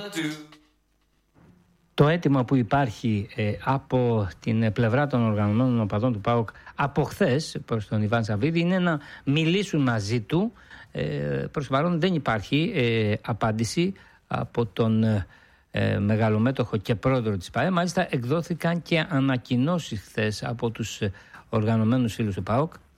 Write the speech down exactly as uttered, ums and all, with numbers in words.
Το αίτημα που υπάρχει ε, από την πλευρά των οργανωμένων οπαδών του ΠΑΟΚ από χθες προς τον Ιβάν Σαββίδη είναι να μιλήσουν μαζί του. Ε, προς το παρόν δεν υπάρχει ε, απάντηση από τον ε, μεγαλομέτωχο και πρόεδρο της ΠΑΕ. Μάλιστα εκδόθηκαν και ανακοινώσεις χθες από τους οργανωμένους φίλους του ΠΑΟΚ